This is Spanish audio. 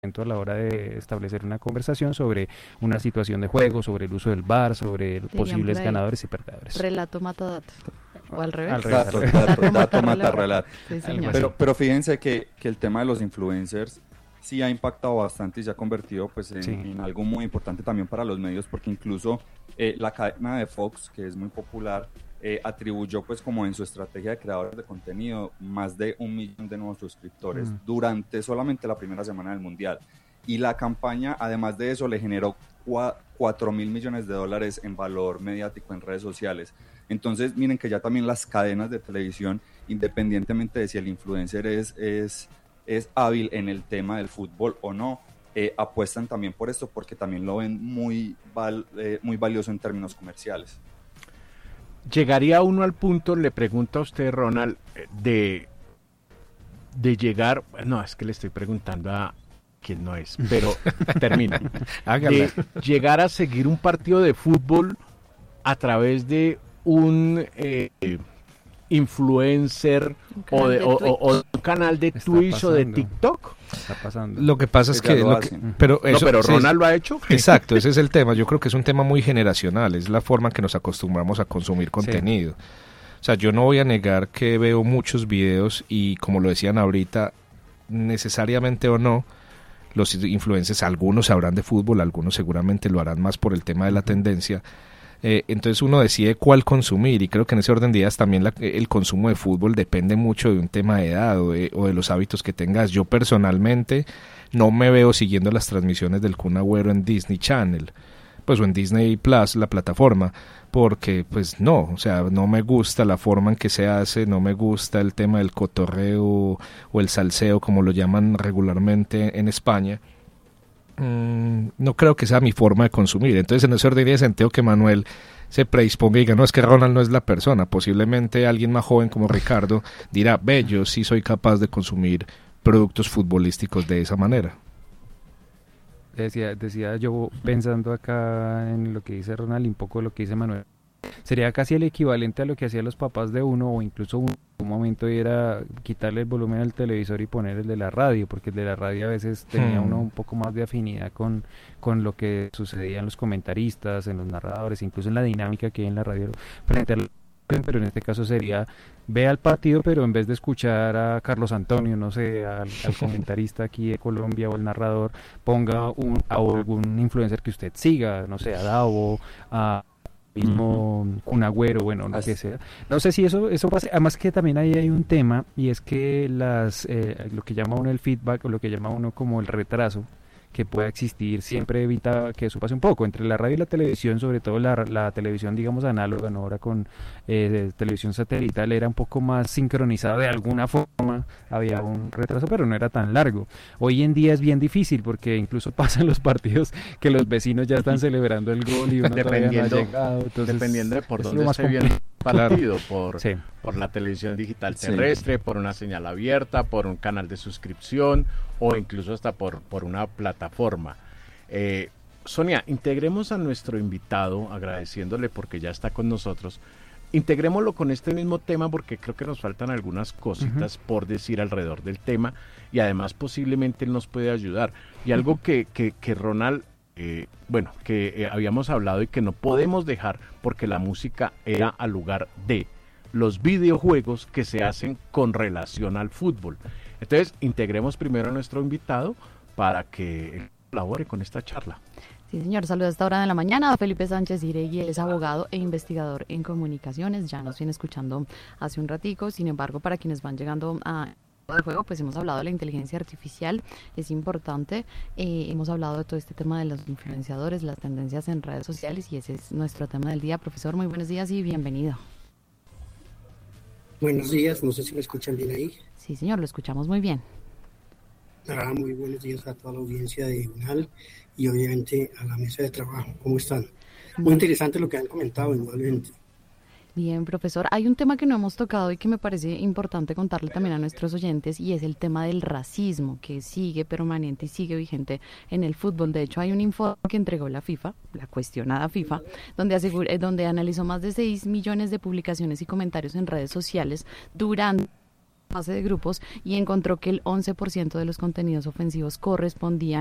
a la hora de establecer una conversación sobre una situación de juego, sobre el uso del VAR, sobre posibles ganadores y perdedores. Relato mata datos. O al revés. Dato mata relato. Sí, señor. Pero fíjense que el tema de los influencers sí ha impactado bastante y se ha convertido pues en algo muy importante también para los medios, porque incluso la cadena de Fox, que es muy popular, atribuyó pues como en su estrategia de creadores de contenido más de 1 millón de nuevos suscriptores durante solamente la primera semana del Mundial, y la campaña además de eso le generó 4.000 millones de dólares en valor mediático en redes sociales. Entonces miren que ya también las cadenas de televisión, independientemente de si el influencer es hábil en el tema del fútbol o no, apuestan también por esto porque también lo ven muy valioso en términos comerciales. ¿Llegaría uno al punto, le pregunto a usted, Ronald, de llegar, no, es que le estoy preguntando a quien no es, pero termino, de llegar a seguir un partido de fútbol a través de un influencer o un canal de Twitch o de TikTok? Está pasando. Lo que pasa es que... pero Ronald lo ha hecho. Exacto, ese es el tema. Yo creo que es un tema muy generacional. Es la forma en que nos acostumbramos a consumir contenido. O sea, yo no voy a negar que veo muchos videos y, como lo decían ahorita, necesariamente o no, los influencers, algunos sabrán de fútbol, algunos seguramente lo harán más por el tema de la tendencia. Entonces uno decide cuál consumir, y creo que en ese orden de ideas también el consumo de fútbol depende mucho de un tema de edad o de los hábitos que tengas. Yo personalmente no me veo siguiendo las transmisiones del Kun Agüero en Disney Channel, pues, o en Disney Plus, la plataforma, porque pues no, o sea, no me gusta la forma en que se hace, no me gusta el tema del cotorreo o el salseo, como lo llaman regularmente en España. No creo que sea mi forma de consumir. Entonces, en ese orden de sentido que Manuel se predisponga y diga, no, es que Ronald no es la persona. Posiblemente alguien más joven como Ricardo dirá, yo sí soy capaz de consumir productos futbolísticos de esa manera. Decía yo, pensando acá en lo que dice Ronald y un poco lo que dice Manuel, sería casi el equivalente a lo que hacían los papás de uno, o incluso un momento era quitarle el volumen al televisor y poner el de la radio, porque el de la radio a veces tenía uno un poco más de afinidad con lo que sucedía en los comentaristas, en los narradores, incluso en la dinámica que hay en la radio frente al... Pero en este caso sería, vea el partido, pero en vez de escuchar a Carlos Antonio, no sé, al comentarista aquí de Colombia o el narrador, ponga a algún influencer que usted siga, no sé, a Davo, a mismo Kun Agüero, bueno, lo que sea. No sé si eso pasa. Además que también ahí hay un tema, y es que lo que llama uno el feedback, o lo que llama uno como el retraso que pueda existir, siempre evita que eso pase un poco entre la radio y la televisión, sobre todo la televisión, digamos, análoga, ¿no? Ahora con televisión satelital era un poco más sincronizada de alguna forma, había un retraso, pero no era tan largo. Hoy en día es bien difícil, porque incluso pasan los partidos que los vecinos ya están celebrando el gol y uno todavía no ha llegado. Entonces, dependiendo de por dónde se viene el partido, por la televisión digital terrestre, por una señal abierta, por un canal de suscripción, o incluso hasta por una plataforma. Sonia, integremos a nuestro invitado, agradeciéndole porque ya está con nosotros. Integrémoslo con este mismo tema, porque creo que nos faltan algunas cositas por decir alrededor del tema, y además posiblemente él nos puede ayudar. Y algo que Ronald, habíamos hablado y que no podemos dejar, porque la música era al lugar de los videojuegos que se hacen con relación al fútbol. Entonces, integremos primero a nuestro invitado para que él colabore con esta charla. Sí, señor. Saludos a esta hora de la mañana. Felipe Sánchez Iregui, él es abogado e investigador en comunicaciones. Ya nos viene escuchando hace un ratico. Sin embargo, para quienes van llegando a el juego, pues hemos hablado de la inteligencia artificial, es importante. Hemos hablado de todo este tema de los influenciadores, las tendencias en redes sociales, y ese es nuestro tema del día. Profesor, muy buenos días y bienvenido. Buenos días, no sé si me escuchan bien ahí. Sí, señor, lo escuchamos muy bien. Muy buenos días a toda la audiencia de UNAL y obviamente a la mesa de trabajo. ¿Cómo están? Muy interesante lo que han comentado igualmente. Bien, profesor. Hay un tema que no hemos tocado y que me parece importante contarle también a nuestros oyentes, y es el tema del racismo, que sigue permanente y sigue vigente en el fútbol. De hecho, hay un informe que entregó la FIFA, la cuestionada FIFA, donde analizó más de 6 millones de publicaciones y comentarios en redes sociales durante fase de grupos y encontró que el 11% de los contenidos ofensivos correspondían